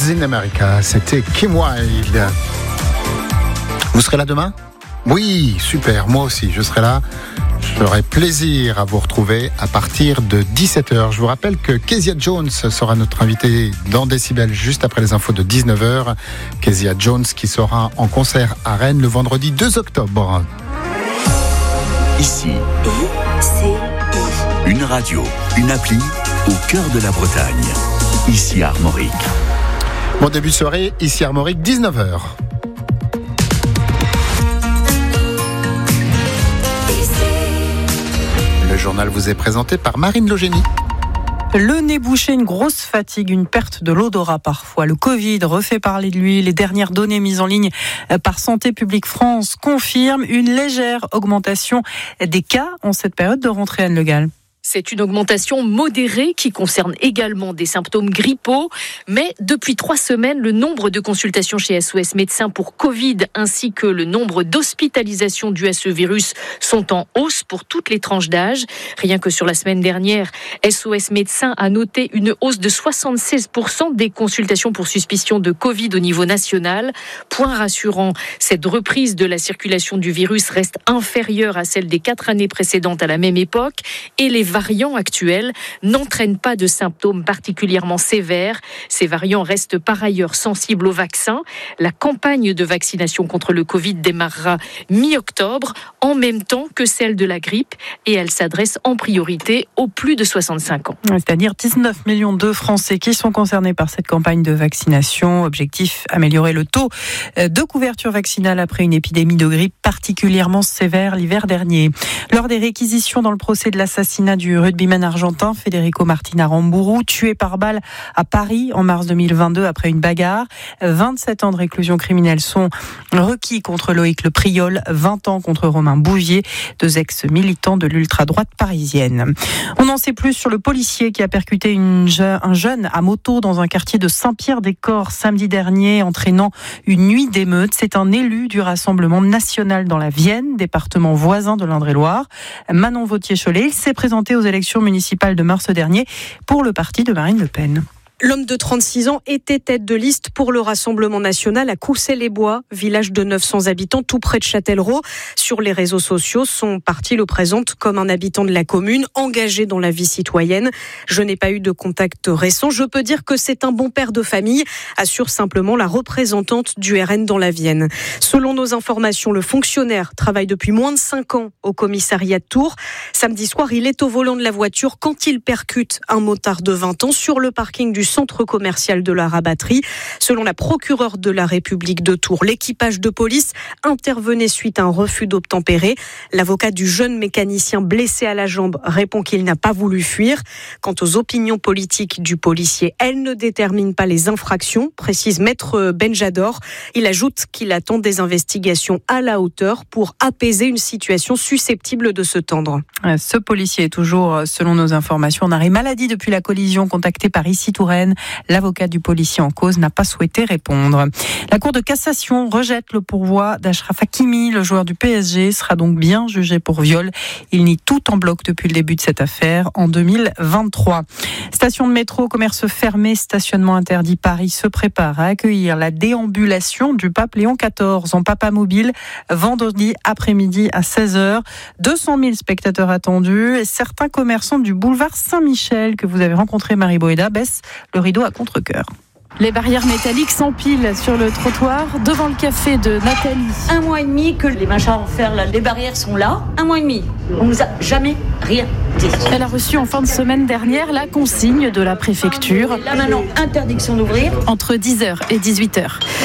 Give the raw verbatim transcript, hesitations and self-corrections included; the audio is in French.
in America, c'était Kim Wilde. Vous serez là demain ? Oui, super, moi aussi, je serai là. J'aurai plaisir à vous retrouver à partir de dix-sept heures. Je vous rappelle que Kezia Jones sera notre invitée dans Décibel juste après les infos de dix-neuf heures. Kezia Jones qui sera en concert à Rennes le vendredi deux octobre. Ici, une radio, une appli au cœur de la Bretagne. Ici Armorique. Bon début de soirée, ici Armorique, dix-neuf heures. Le journal vous est présenté par Marine Logénie. Le nez bouché, une grosse fatigue, une perte de l'odorat parfois. Le Covid refait parler de lui. Les dernières données mises en ligne par Santé publique France confirment une légère augmentation des cas en cette période de rentrée, Anne Le Gall. C'est une augmentation modérée qui concerne également des symptômes grippaux. Mais depuis trois semaines, le nombre de consultations chez S O S Médecins pour Covid ainsi que le nombre d'hospitalisations dues à ce virus sont en hausse pour toutes les tranches d'âge. Rien que sur la semaine dernière, S O S Médecins a noté une hausse de soixante-seize pour cent des consultations pour suspicion de Covid au niveau national. Point rassurant, cette reprise de la circulation du virus reste inférieure à celle des quatre années précédentes à la même époque et les variants actuels n'entraînent pas de symptômes particulièrement sévères. Ces variants restent par ailleurs sensibles au vaccin. La campagne de vaccination contre le Covid démarrera mi-octobre, en même temps que celle de la grippe, et elle s'adresse en priorité aux plus de soixante-cinq ans. C'est-à-dire dix-neuf millions de Français qui sont concernés par cette campagne de vaccination. Objectif, améliorer le taux de couverture vaccinale après une épidémie de grippe particulièrement sévère l'hiver dernier. Lors des réquisitions dans le procès de l'assassinat du rugbyman argentin Federico Martin Aramburu, tué par balle à Paris en mars deux mille vingt-deux après une bagarre. vingt-sept ans de réclusion criminelle sont requis contre Loïc Le Priol, vingt ans contre Romain Bouvier, deux ex-militants de l'ultra-droite parisienne. On en sait plus sur le policier qui a percuté une je- un jeune à moto dans un quartier de Saint-Pierre-des-Corps samedi dernier, entraînant une nuit d'émeute. C'est un élu du Rassemblement national dans la Vienne, département voisin de l'Indre-et-Loire. Manon Vauthier-Cholet, il s'est présenté aux élections municipales de mars dernier pour le parti de Marine Le Pen. L'homme de trente-six ans était tête de liste pour le Rassemblement national à Coussay-les-Bois, village de neuf cents habitants tout près de Châtellerault. Sur les réseaux sociaux, son parti le présente comme un habitant de la commune, engagé dans la vie citoyenne. Je n'ai pas eu de contact récent. Je peux dire que c'est un bon père de famille, assure simplement la représentante du R N dans la Vienne. Selon nos informations, le fonctionnaire travaille depuis moins de cinq ans au commissariat de Tours. Samedi soir, il est au volant de la voiture quand il percute un motard de vingt ans sur le parking du centre commercial de la Rabatterie. Selon la procureure de la République de Tours, l'équipage de police intervenait suite à un refus d'obtempérer. L'avocat du jeune mécanicien blessé à la jambe répond qu'il n'a pas voulu fuir. Quant aux opinions politiques du policier, elles ne déterminent pas les infractions, précise maître Benjador. Il ajoute qu'il attend des investigations à la hauteur pour apaiser une situation susceptible de se tendre. Ce policier est toujours, selon nos informations, en arrêt maladie depuis la collision contactée par ici Touraine. L'avocat du policier en cause n'a pas souhaité répondre. La Cour de cassation rejette le pourvoi d'Achraf Hakimi. Le joueur du P S G sera donc bien jugé pour viol. Il nie tout en bloc depuis le début de cette affaire en deux mille vingt-trois. Station de métro, commerce fermé, stationnement interdit. Paris se prépare à accueillir la déambulation du pape Léon quatorze en Papamobile vendredi après-midi à seize heures. deux cent mille spectateurs attendus et certains commerçants du boulevard Saint-Michel que vous avez rencontré, Marie Boéda, baissent le rideau à contre-cœur. Les barrières métalliques s'empilent sur le trottoir devant le café de Nathalie. Un mois et demi que les machins en fer, là, les barrières sont là. Un mois et demi. On nous a jamais rien dit. Elle a reçu en fin de semaine dernière la consigne de la préfecture. Là maintenant, interdiction d'ouvrir. Entre dix heures et dix-huit heures.